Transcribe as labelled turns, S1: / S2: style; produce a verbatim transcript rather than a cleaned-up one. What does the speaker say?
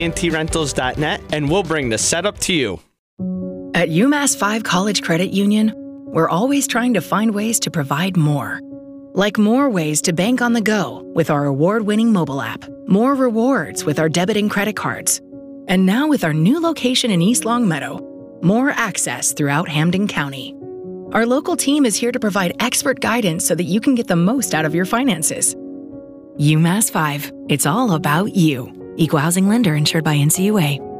S1: N T rentals dot net, and we'll bring the setup to you.
S2: At UMass five College Credit Union, we're always trying to find ways to provide more. Like more ways to bank on the go with our award-winning mobile app, more rewards with our debit and credit cards, and now with our new location in East Longmeadow, more access throughout Hampden County. Our local team is here to provide expert guidance so that you can get the most out of your finances. UMass five, it's all about you. Equal housing lender insured by N C U A.